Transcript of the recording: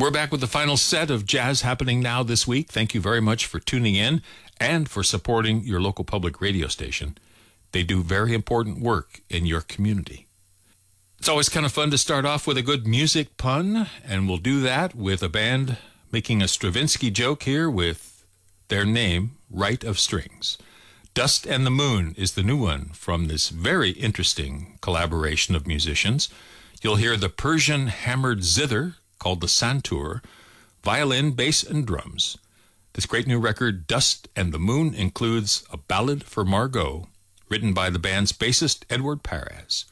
We're back with the final set of Jazz Happening Now this week. Thank you very much for tuning in and for supporting your local public radio station. They do very important work in your community. It's always kind of fun to start off with a good music pun, and we'll do that with a band making a Stravinsky joke here with their name, Right of Strings. Dust and the Moon is the new one from this very interesting collaboration of musicians. You'll hear the Persian hammered zither, called the santur, violin, bass, and drums. This great new record, Dust and the Moon, includes a ballad for Margot, written by the band's bassist Edward Perez.